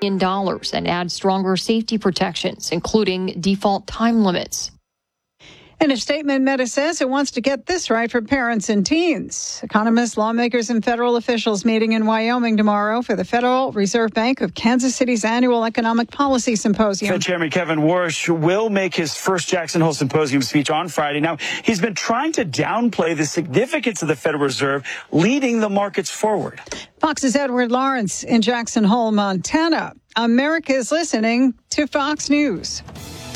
and add stronger safety protections, including default time limits. In a statement, Meta says it wants to get this right for parents and teens. Economists, lawmakers, and federal officials meeting in Wyoming tomorrow for the Federal Reserve Bank of Kansas City's annual Economic Policy Symposium. Fed Chairman Kevin Warsh will make his first Jackson Hole Symposium speech on Friday. Now, he's been trying to downplay the significance of the Federal Reserve leading the markets forward. Fox's Edward Lawrence in Jackson Hole, Montana. America is listening to Fox News.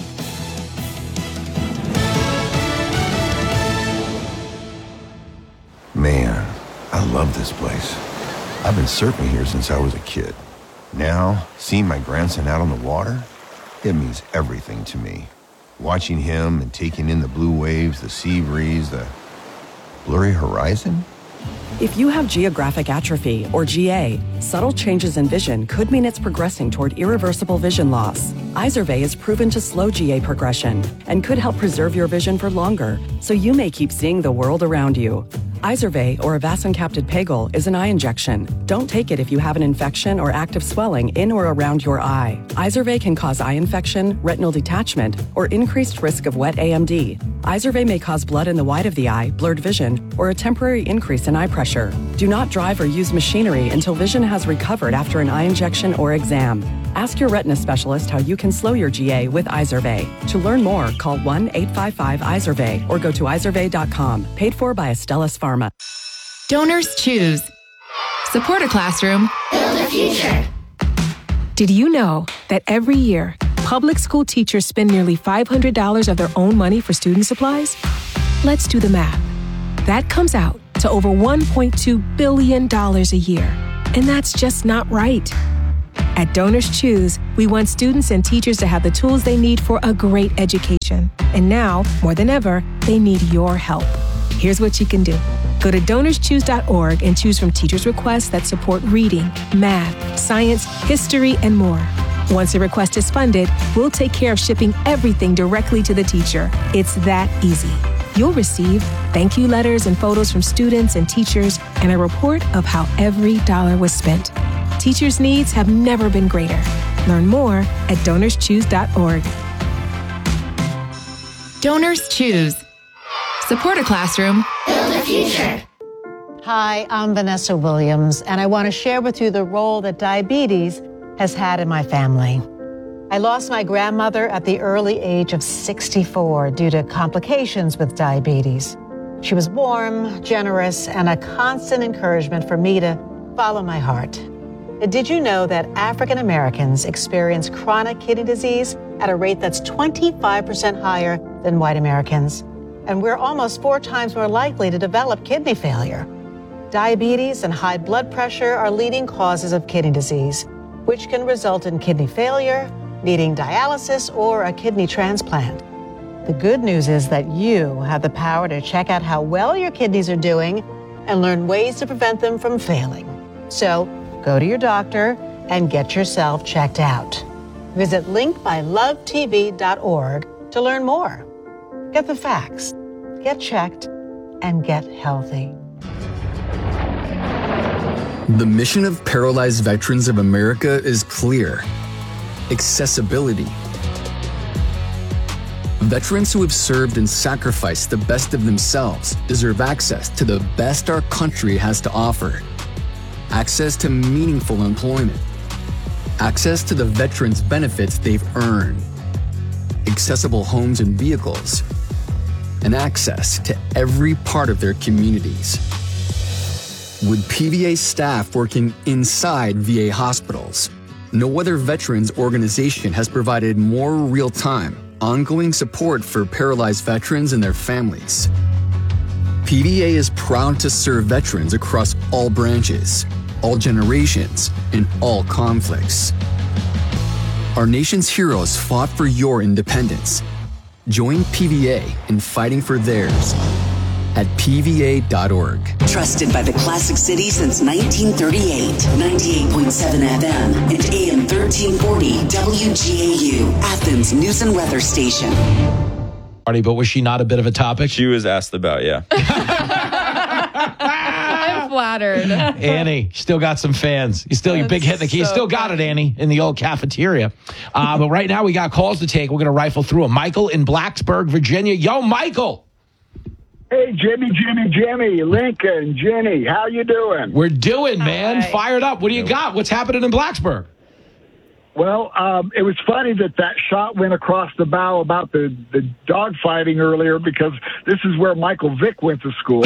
Man, I love this place. I've been surfing here since I was a kid. Now, seeing my grandson out on the water, it means everything to me. Watching him and taking in the blue waves, the sea breeze, the blurry horizon. If you have geographic atrophy, or GA, subtle changes in vision could mean it's progressing toward irreversible vision loss. Izervay is proven to slow GA progression and could help preserve your vision for longer, so you may keep seeing the world around you. Izervay, or avacincaptad pegol, is an eye injection. Don't take it if you have an infection or active swelling in or around your eye. Izervay can cause eye infection, retinal detachment, or increased risk of wet AMD. Izervay may cause blood in the white of the eye, blurred vision, or a temporary increase in eye pressure. Do not drive or use machinery until vision has recovered after an eye injection or exam. Ask your retina specialist how you can slow your GA with Izervay. To learn more, call 1-855-IZERVAY or go to izervay.com. Paid for by Astellas Pharma. Donors choose. Support a classroom. Build a future. Did you know that every year, public school teachers spend nearly $500 of their own money for student supplies? Let's do the math. That comes out to over $1.2 billion a year. And that's just not right. At Donors Choose, we want students and teachers to have the tools they need for a great education. And now, more than ever, they need your help. Here's what you can do. Go to DonorsChoose.org and choose from teachers' requests that support reading, math, science, history, and more. Once a request is funded, we'll take care of shipping everything directly to the teacher. It's that easy. You'll receive thank you letters and photos from students and teachers and a report of how every dollar was spent. Teachers' needs have never been greater. Learn more at DonorsChoose.org. Donors choose. Support a classroom. Build a future. Hi, I'm Vanessa Williams, and I want to share with you the role that diabetes has had in my family. I lost my grandmother at the early age of 64 due to complications with diabetes. She was warm, generous, and a constant encouragement for me to follow my heart. Did you know that African Americans experience chronic kidney disease at a rate that's 25% higher than white Americans? And we're almost 4 times more likely to develop kidney failure. Diabetes and high blood pressure are leading causes of kidney disease, which can result in kidney failure, needing dialysis, or a kidney transplant. The good news is that you have the power to check out how well your kidneys are doing and learn ways to prevent them from failing. So go to your doctor and get yourself checked out. Visit linkbylovetv.org to learn more. Get the facts, get checked, and get healthy. The mission of Paralyzed Veterans of America is clear: accessibility. Veterans who have served and sacrificed the best of themselves deserve access to the best our country has to offer. Access to meaningful employment. Access to the veterans' benefits they've earned. Accessible homes and vehicles. And access to every part of their communities. With PVA staff working inside VA hospitals, no other veterans organization has provided more real-time, ongoing support for paralyzed veterans and their families. PVA is proud to serve veterans across all branches, all generations, and all conflicts. Our nation's heroes fought for your independence. Join PVA in fighting for theirs at pva.org. Trusted by the Classic City since 1938. 98.7 FM and AM 1340 WGAU, Athens News and Weather Station. But was she not a bit of a topic? She was asked about, yeah. I'm flattered. Annie, still got some fans. You big hit. You still got it, Annie, in the old cafeteria. But right now we got calls to take. We're going to rifle through them. Michael in Blacksburg, Virginia. Yo, Michael. Hey, Jimmy, Lincoln, Jenny, how you doing? We're doing, man. Hi. Fired up. What do you got? What's happening in Blacksburg? Well, it was funny that shot went across the bow about the dog fighting earlier, because this is where Michael Vick went to school.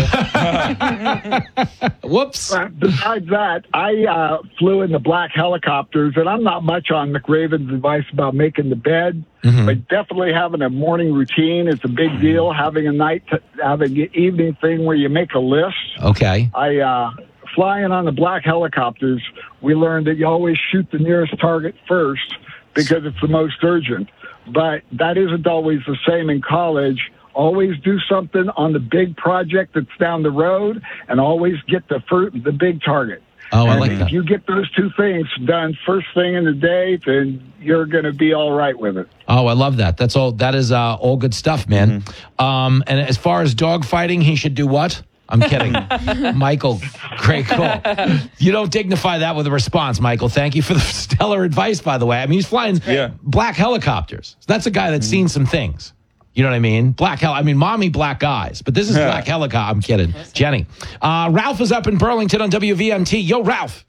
Whoops. Besides that, I flew in the black helicopters, and I'm not much on McRaven's advice about making the bed, but definitely having a morning routine is a big deal. Having an evening thing where you make a list. Okay. Flying on the black helicopters, we learned that you always shoot the nearest target first because it's the most urgent. But that isn't always the same in college. Always do something on the big project that's down the road, and always get the big target. Oh, I and like that. If you get those two things done first thing in the day, then you're going to be all right with it. Oh, I love that. That is all good stuff, man. And as far as dog fighting, he should do what? I'm kidding. Michael, great call. You don't dignify that with a response, Michael. Thank you for the stellar advice, by the way. I mean, he's flying black helicopters. That's a guy that's seen some things. You know what I mean? Mommy black eyes. But this is black helicopter. I'm kidding. Jenny. Ralph is up in Burlington on WVMT. Yo, Ralph.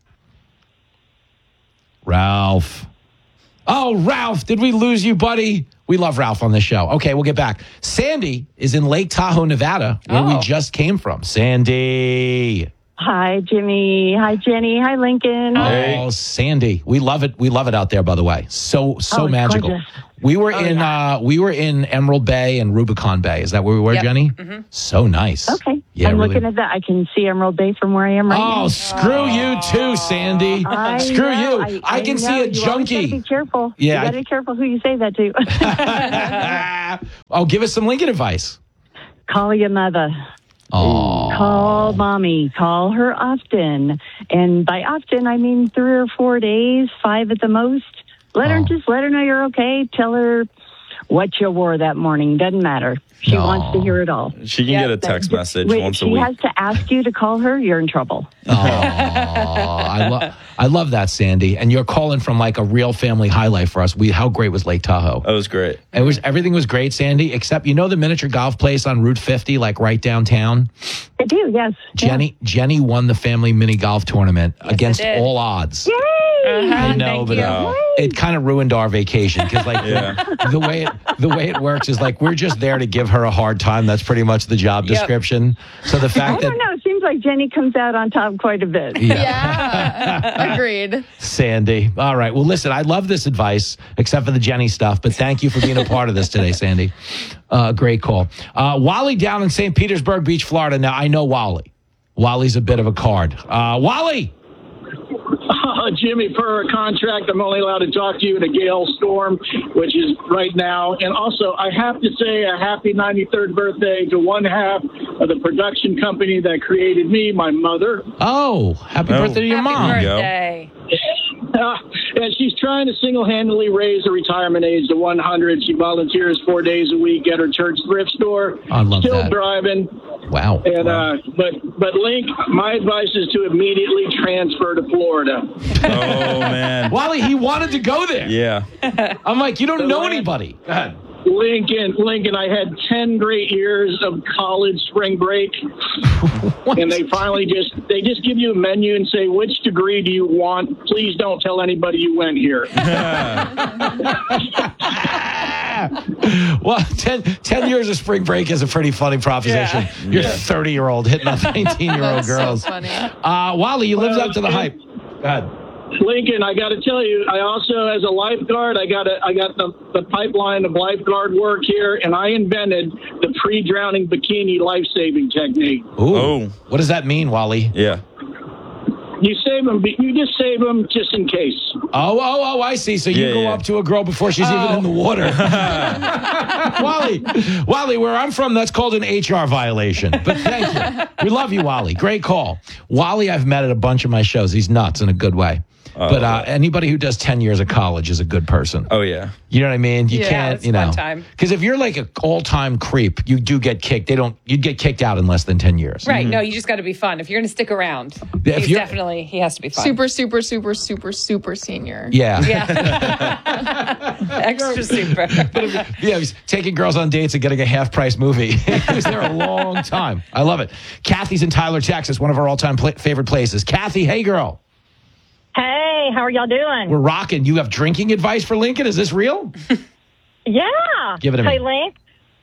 Ralph. Oh, Ralph, did we lose you, buddy? We love Ralph on this show. Okay, we'll get back. Sandy is in Lake Tahoe, Nevada, where we just came from. Sandy. Hi, Jimmy. Hi, Jenny. Hi, Lincoln. Oh, Sandy. We love it. We love it out there, by the way. So magical. Gorgeous. We were in Emerald Bay and Rubicon Bay. Is that where we were, Jenny? Mm-hmm. So nice. Okay. Yeah, I'm really. looking at that. I can see Emerald Bay from where I am right now. Oh, screw you too, Sandy. Screw you. I can see a junkie. You gotta be careful. Yeah. You gotta be careful who you say that to. Oh, give us some Lincoln advice. Call your mother. Oh. Call mommy. Call her often. And by often, I mean 3 or 4 days, 5 at the most. Let her know you're okay. Tell her what you wore that morning. Doesn't matter. She wants to hear it all. She can get a text message once a week. She has to ask you to call her. You're in trouble. Oh, I love that, Sandy. And you're calling from like a real family highlight for us. How great was Lake Tahoe? It was great. Everything was great, Sandy, except the miniature golf place on Route 50, like right downtown? I do, yes. Jenny won the family mini golf tournament against all odds. Yay! I know, but it kind of ruined our vacation because, like, the way it works is like we're just there to give her a hard time. That's pretty much the job description. So the fact I don't know. It seems like Jenny comes out on top quite a bit. Yeah. Agreed. Sandy. All right. Well, listen, I love this advice, except for the Jenny stuff. But thank you for being a part of this today, Sandy. Great call. Wally down in St. Petersburg Beach, Florida. Now I know Wally. Wally's a bit of a card. Wally. Jimmy, per contract, I'm only allowed to talk to you in a gale storm, which is right now. And also, I have to say a happy 93rd birthday to one half of the production company that created me, my mother. Oh, happy birthday to your mom. Happy birthday. And she's trying to single-handedly raise the retirement age to 100. She volunteers 4 days a week at her church thrift store. I love Still that. driving. Wow. And but Link, my advice is to immediately transfer to Florida. Oh man, Wally, he wanted to go there. Yeah. I'm like, you don't know anybody. Go ahead. Lincoln, I had 10 great years of college spring break. And they finally just give you a menu and say, which degree do you want? Please don't tell anybody you went here. Well, 10 years of spring break is a pretty funny proposition. Yeah. You're 30-year-old hitting on 19-year-old girls. So funny. Wally, you lived up to the hype. Go ahead. Lincoln, I got to tell you, I also, as a lifeguard, I got the pipeline of lifeguard work here, and I invented the pre-drowning bikini life-saving technique. Ooh. Oh. What does that mean, Wally? Yeah. You save them. You just save them just in case. Oh, I see. So you go up to a girl before she's even in the water. Wally, where I'm from, that's called an HR violation. But thank you. We love you, Wally. Great call. Wally, I've met at a bunch of my shows. He's nuts in a good way. But anybody who does 10 years of college is a good person. Oh, yeah. You know what I mean? You can't, it's fun time. Because if you're like an all-time creep, you do get kicked. You'd get kicked out in less than 10 years. Right. No, you just got to be fun. If you're going to stick around, he has to be fun. Super, super, super, super, super senior. Yeah. Extra super. Yeah, he's taking girls on dates and getting a half-price movie. He was there a long time. I love it. Kathy's in Tyler, Texas, one of our all-time favorite places. Kathy, hey, girl. Hey, how are y'all doing? We're rocking. You have drinking advice for Lincoln? Is this real? Yeah. Give it to me. Hey, Link,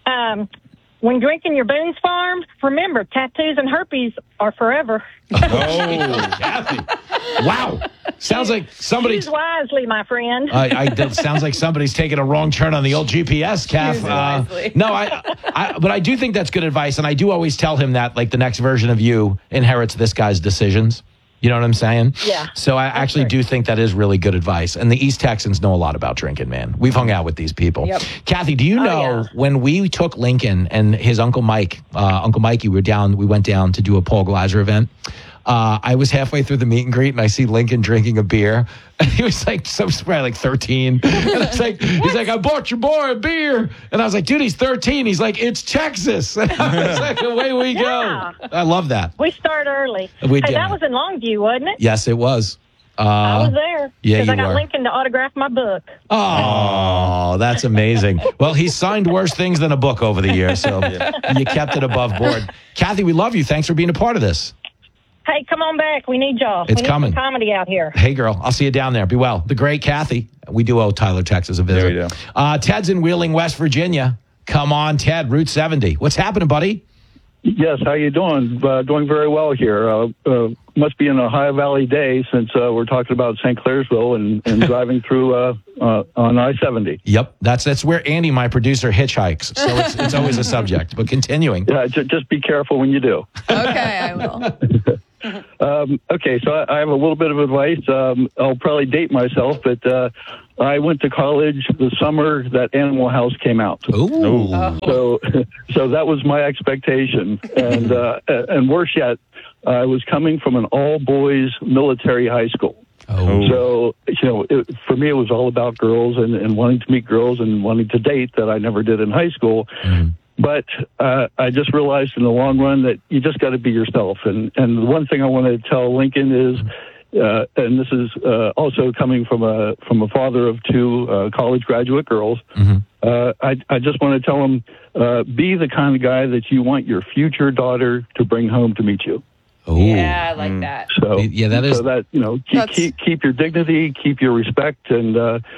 when drinking your Boone's Farm, remember, tattoos and herpes are forever. Oh, Kathy. Wow. Sounds like somebody... Choose wisely, my friend. That sounds like somebody's taking a wrong turn on the old GPS, Kath. But I do think that's good advice, and I do always tell him that, like, the next version of you inherits this guy's decisions. You know what I'm saying? Yeah. So I actually do think that is really good advice. And the East Texans know a lot about drinking, man. We've hung out with these people. Yep. Kathy, do you know when we took Lincoln and his Uncle Mike, Uncle Mikey, we went down to do a Paul Gleiser event. I was halfway through the meet and greet and I see Lincoln drinking a beer. And he was like, probably like 13. And I was like, he's like, I bought your boy a beer. And I was like, dude, he's 13. He's like, it's Texas. And I was like, away we go. I love that. We start early. We did. That was in Longview, wasn't it? Yes, it was. I was there. Yeah, because you I got were. Lincoln to autograph my book. Oh, that's amazing. Well, he's signed worse things than a book over the years, so you kept it above board. Kathy, we love you. Thanks for being a part of this. Hey, come on back. We need y'all. It's we need coming. Some comedy out here. Hey, girl, I'll see you down there. Be well. The great Kathy. We do owe Tyler, Texas a visit. There we do. Ted's in Wheeling, West Virginia. Come on, Ted, Route 70. What's happening, buddy? Yes, how you doing? Doing very well here. Must be in a Ohio Valley day since we're talking about St. Clairsville and driving through on I-70. Yep, that's where Andy, my producer, hitchhikes. So it's always a subject. But continuing. Yeah, just be careful when you do. Okay, I will. Okay, so I have a little bit of advice. I'll probably date myself, but I went to college the summer that Animal House came out. Ooh. So that was my expectation. And worse yet, I was coming from an all-boys military high school. So, for me, it was all about girls and wanting to meet girls and wanting to date that I never did in high school. Mm-hmm. But I just realized in the long run that you just got to be yourself. And the one thing I want to tell Lincoln is, and this is also coming from a father of two college graduate girls, I just want to tell him, be the kind of guy that you want your future daughter to bring home to meet you. Ooh. Yeah, I like that. So, that is. So that, keep your dignity, keep your respect, and,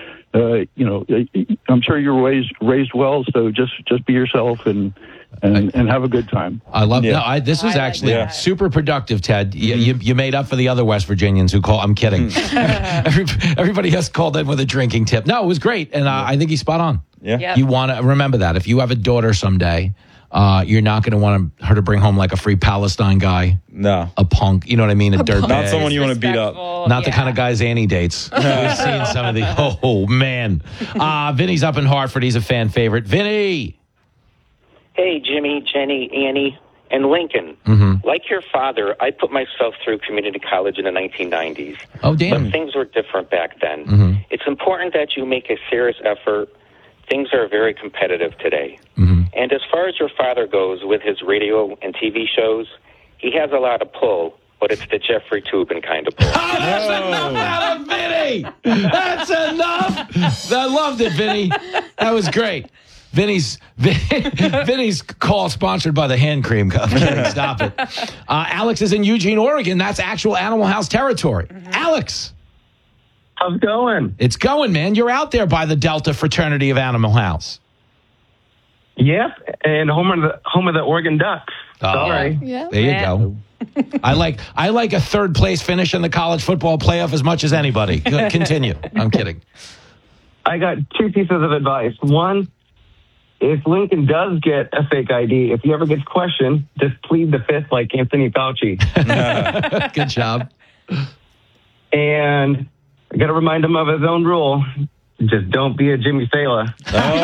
I'm sure you were raised well, so just be yourself and have a good time. I love that. This was actually super productive, Ted. You made up for the other West Virginians who call. I'm kidding. Everybody else called in with a drinking tip. No, it was great, and I think he's spot on. Yeah. Yep. You want to remember that if you have a daughter someday, you're not going to want her to bring home like a Free Palestine guy. No. A punk. You know what I mean? A dirtbag. Not someone you want to beat up. Not the kind of guys Annie dates. We've seen some of the. Oh man. Vinny's up in Hartford. He's a fan favorite. Vinny. Hey, Jimmy, Jenny, Annie, and Lincoln. Mm-hmm. Like your father, I put myself through community college in the 1990s. Oh, damn. But things were different back then. Mm-hmm. It's important that you make a serious effort. Things are very competitive today. Mm-hmm. And as far as your father goes with his radio and TV shows, he has a lot of pull, but it's the Jeffrey Toobin kind of pull. Oh, that's enough out of Vinny. That's enough. I loved it, Vinny. That was great. Vinny's call sponsored by the hand cream company. Stop it. Alex is in Eugene, Oregon. That's actual Animal House territory. Mm-hmm. Alex. How's it going? It's going, man. You're out there by the Delta fraternity of Animal House. Yeah, and home of the Oregon Ducks. Sorry. Yeah. There you go. I like a third place finish in the college football playoff as much as anybody. Continue. I'm kidding. I got two pieces of advice. One, if Lincoln does get a fake ID, if he ever gets questioned, just plead the fifth like Anthony Fauci. Good job. And I got to remind him of his own rule. just don't be a Jimmy Fallon.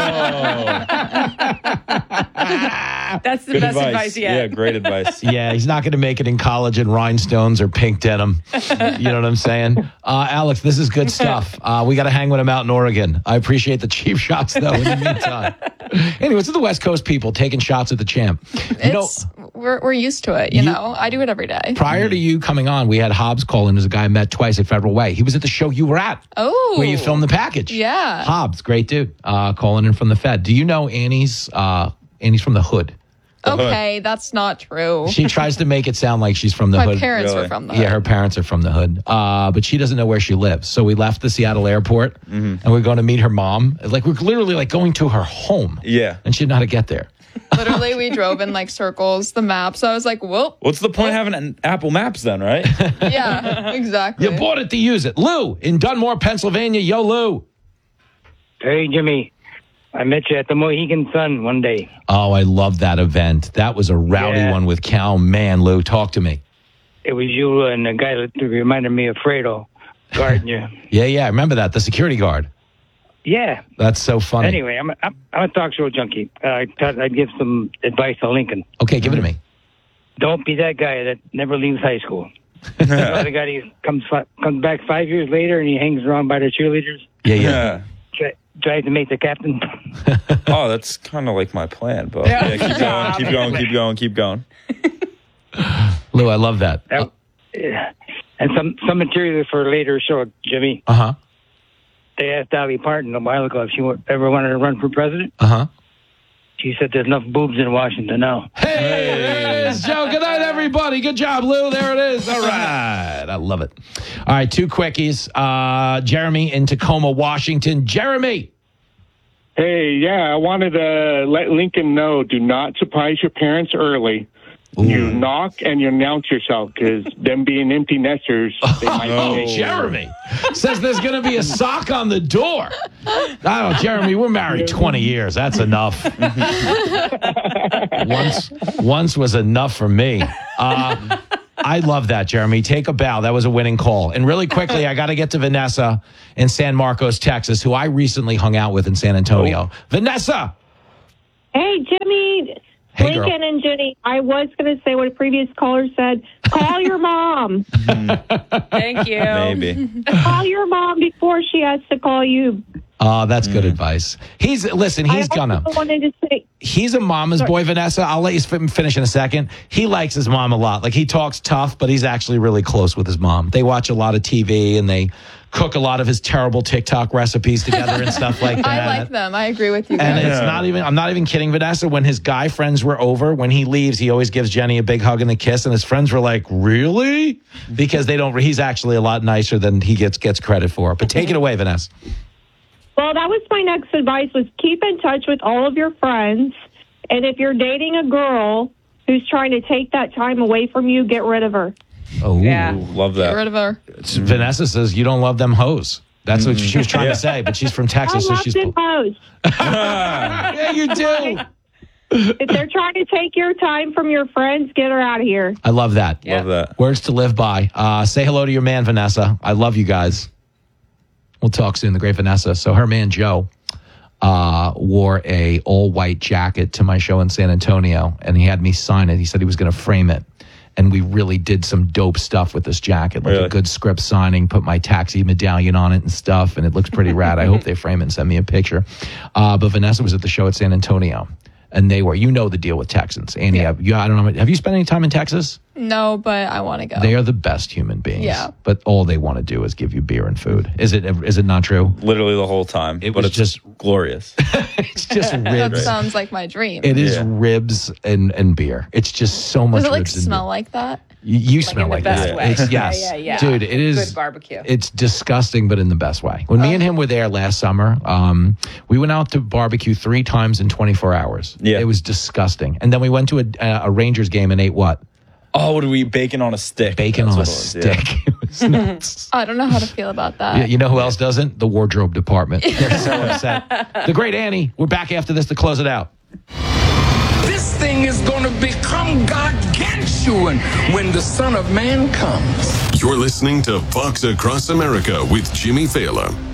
That's the best advice yet. Yeah, great advice. Yeah, he's not going to make it in college in rhinestones or pink denim. You know what I'm saying? Alex, this is good stuff. We got to hang with him out in Oregon. I appreciate the cheap shots, though, in the meantime. Anyways, it's the West Coast people taking shots at the champ. We're used to it, you know? I do it every day. Prior to you coming on, we had Hobbs call in. There's a guy I met twice at Federal Way. He was at the show you were at. Oh. Where you filmed the package. Yeah. Hobbs, great dude, calling in from the Fed. Do you know Annie's from the hood? Okay, that's not true. She tries to make it sound like she's from the hood. My parents were from the hood. Yeah, her parents are from the hood. But she doesn't know where she lives. So we left the Seattle airport and we're going to meet her mom. Like, we're literally like going to her home. Yeah. And she didn't know how to get there. Literally, we drove in like circles, the map. So I was like, whoop. What's the point of having an Apple Maps then, right? Yeah, exactly. You bought it to use it. Lou in Dunmore, Pennsylvania. Yo, Lou. Hey, Jimmy. I met you at the Mohegan Sun one day. Oh, I love that event. That was a rowdy one with Cal. Man, Lou, talk to me. It was you and the guy that reminded me of Fredo guarding you. Yeah, I remember that. The security guard. Yeah. That's so funny. Anyway, I'm a talk show junkie. I thought I'd give some advice to Lincoln. Okay, give it to me. Don't be that guy that never leaves high school. The guy who comes back 5 years later and he hangs around by the cheerleaders. Yeah. Tries to make the captain. Oh, that's kind of like my plan, but keep going. Lou, I love that. And some material for a later show, Jimmy. Uh-huh. They asked Dolly Parton a while ago if she ever wanted to run for president. Uh-huh. She said there's enough boobs in Washington now. Hey, there it is, Joe. Good night, everybody. Good job, Lou. There it is. All right. I love it. All right, two quickies. Jeremy in Tacoma, Washington. Jeremy. Hey, yeah, I wanted to let Lincoln know, do not surprise your parents early. Ooh. You knock and you announce yourself, because them being empty nesters, they might Jeremy says there's going to be a sock on the door. I don't know, Jeremy, we're married 20 years. That's enough. Once was enough for me. I love that, Jeremy. Take a bow. That was a winning call. And really quickly, I got to get to Vanessa in San Marcos, Texas, who I recently hung out with in San Antonio. Vanessa. Hey, Jimmy. Hey, Lincoln girl. and Jenny, I was going to say what a previous caller said. Call your mom. Thank you. Maybe. Call your mom before she has to call you. That's good advice. He's a mama's boy, Vanessa. I'll let you finish in a second. He likes his mom a lot. Like, he talks tough, but he's actually really close with his mom. They watch a lot of TV and they cook a lot of his terrible TikTok recipes together and stuff like that. I like them. I agree with you guys. And it's not even, I'm not even kidding, Vanessa. When his guy friends were over, when he leaves, he always gives Jenny a big hug and a kiss. And his friends were like, really? Because he's actually a lot nicer than he gets credit for. But take it away, Vanessa. Well, that was my next advice, was keep in touch with all of your friends. And if you're dating a girl who's trying to take that time away from you, get rid of her. Oh, yeah. Love that. Get rid of her. Vanessa says you don't love them hoes. That's what she was trying to say, but she's from Texas. I love them hoes. Yeah, you do. If they're trying to take your time from your friends, get her out of here. I love that. Love that. Words to live by. Say hello to your man, Vanessa. I love you guys. We'll talk soon, the great Vanessa. So her man, Joe, wore a all-white jacket to my show in San Antonio, and he had me sign it. He said he was going to frame it. And we really did some dope stuff with this jacket, like a good script signing, put my taxi medallion on it and stuff, and it looks pretty rad. I hope they frame it and send me a picture. But Vanessa was at the show at San Antonio, and they were, the deal with Texans. Annie, I don't know, have you spent any time in Texas? No, but I want to go. They are the best human beings. Yeah. But all they want to do is give you beer and food. Is it not true? Literally the whole time. It's just glorious. It's just ribs. That sounds like my dream. It is ribs and beer. It's just so much. Does it ribs and smell beer. like that? You smell like best that. way. Yes. Yeah. Dude, it is. Good barbecue. It's disgusting, but in the best way. When me and him were there last summer, we went out to barbecue 3 times in 24 hours. Yeah. It was disgusting. And then we went to a Rangers game and ate what? Oh, what do we bacon on a stick? Bacon on a stick. It was nuts. I don't know how to feel about that. Yeah, you know who else doesn't? The wardrobe department. They're so upset. The great Annie. We're back after this to close it out. This thing is going to become gargantuan when the Son of Man comes. You're listening to Fox Across America with Jimmy Fallon.